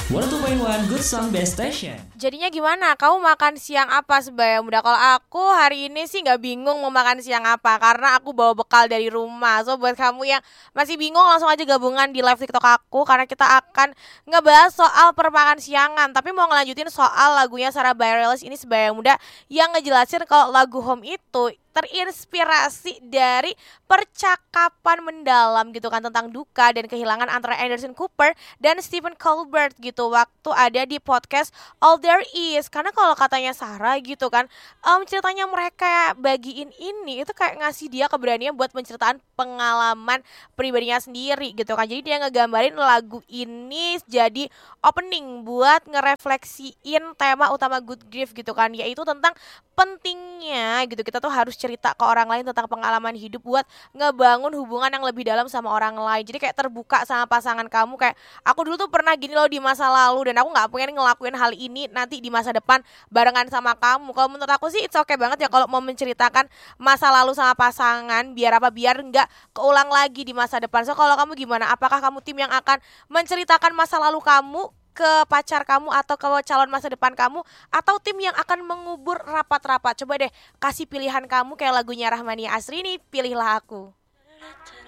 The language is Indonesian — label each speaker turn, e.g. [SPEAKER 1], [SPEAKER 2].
[SPEAKER 1] 102.1 Good Song Best Station.
[SPEAKER 2] Jadinya gimana? Kamu makan siang apa sebaya muda? Kalau aku hari ini sih nggak bingung mau makan siang apa karena aku bawa bekal dari rumah. So buat kamu yang masih bingung langsung aja gabungan di live TikTok aku karena kita akan ngebahas soal permakan siangan. Tapi mau ngelanjutin soal lagunya Sarah Bareilles ini sebaya muda yang ngejelasin kalau lagu Home itu terinspirasi dari percakapan mendalam gitu kan tentang duka dan kehilangan antara Anderson Cooper dan Stephen Colbert gitu waktu ada di podcast All There Is. Karena kalau katanya Sarah gitu kan ceritanya mereka bagiin ini itu kayak ngasih dia keberanian buat menceritakan pengalaman pribadinya sendiri gitu kan. Jadi dia ngegambarin lagu ini jadi opening buat ngerefleksiin tema utama Good Grief gitu kan, yaitu tentang pentingnya gitu kita tuh harus cerita ke orang lain tentang pengalaman hidup buat ngebangun hubungan yang lebih dalam sama orang lain. Jadi kayak terbuka sama pasangan kamu, kayak aku dulu tuh pernah gini loh di masa lalu dan aku nggak pengen ngelakuin hal ini nanti di masa depan barengan sama kamu. Kalau menurut aku sih it's okay banget ya kalau mau menceritakan masa lalu sama pasangan, biar apa, biar nggak keulang lagi di masa depan. So kalau kamu gimana, apakah kamu tim yang akan menceritakan masa lalu kamu ke pacar kamu atau ke calon masa depan kamu, atau tim yang akan mengubur rapat-rapat? Coba deh kasih pilihan kamu kayak lagunya Rahmania Asri ini, Pilihlah Aku.